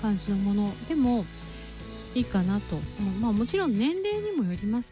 感じのものでもいいかなと。もちろん年齢にもよります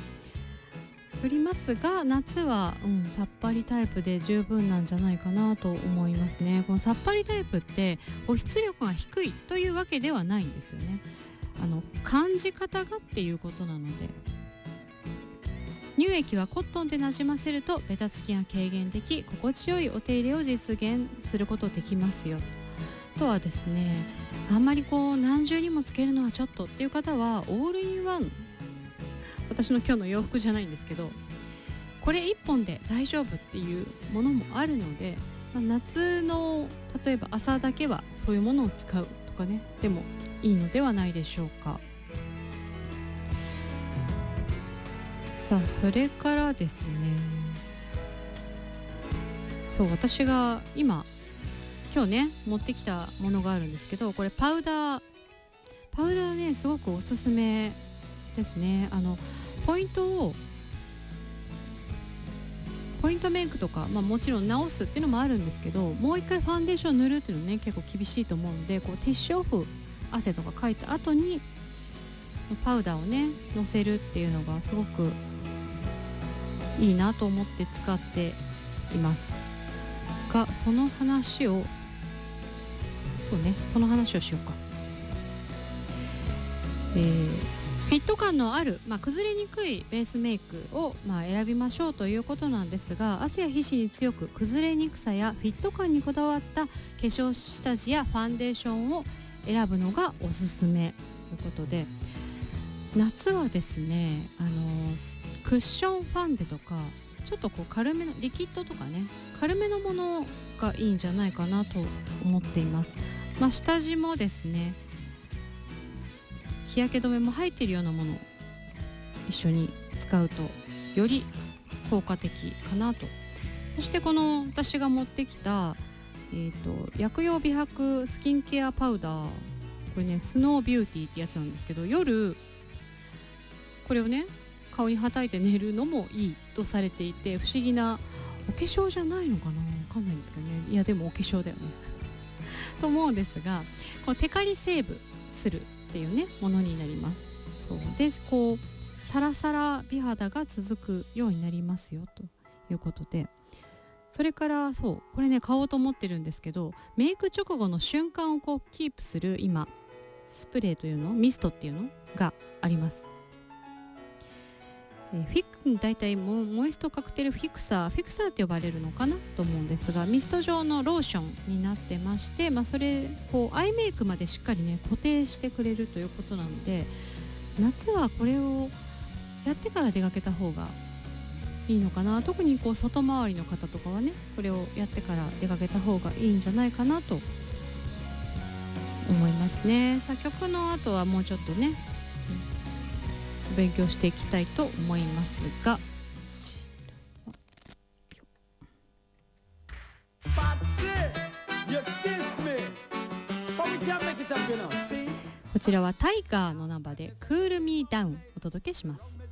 が夏は、さっぱりタイプで十分なんじゃないかなと思いますね。このさっぱりタイプって保湿力が低いというわけではないんですよね。感じ方がっていうことなので、乳液はコットンでなじませるとベタつきが軽減でき、心地よいお手入れを実現することできますよ。あとはですね、あんまり何重にもつけるのはちょっとっていう方はオールインワン、私の今日の洋服じゃないんですけど、これ1本で大丈夫っていうものもあるので、夏の例えば朝だけはそういうものを使うとかね、でもいいのではないでしょうか。さあ、それからですね、私が今日ね持ってきたものがあるんですけど、これパウダーね、すごくおすすめですね。ポイントメイクとか、もちろん直すっていうのもあるんですけど、もう一回ファンデーション塗るっていうのね結構厳しいと思うので、ティッシュオフ、汗とかかいた後にパウダーをねのせるっていうのがすごくいいなと思って使っていますが、その話をしようか。フィット感のある、崩れにくいベースメイクを、選びましょうということなんですが、汗や皮脂に強く崩れにくさやフィット感にこだわった化粧下地やファンデーションを選ぶのがおすすめということで、夏はですね、クッションファンデとかちょっと軽めのリキッドとかね、軽めのものがいいんじゃないかなと思っています。下地もですね、日焼け止めも入っているようなものを一緒に使うとより効果的かなと。そして私が持ってきた、薬用美白スキンケアパウダー、これねスノービューティーってやつなんですけど、夜これをね顔にはたいて寝るのもいいとされていて、不思議なお化粧じゃないのかな、わかんないんですけどね。いやでもお化粧だよねと思うんですが、テカリセーブするっていうねものになります。そうで、サラサラ美肌が続くようになりますよということで、それからこれね買おうと思ってるんですけど、メイク直後の瞬間をキープする今スプレーというの、ミストっていうのがあります。だいたいモイストカクテルフィクサーって呼ばれるのかなと思うんですが、ミスト状のローションになってまして、それアイメイクまでしっかりね固定してくれるということなので、夏はこれをやってから出かけた方がいいのかな。特に外回りの方とかはね、これをやってから出かけた方がいいんじゃないかなと思いますね。曲の後はもうちょっとね勉強していきたいと思いますが、こちらはタイガーのナンバーでクールミーダウンお届けします。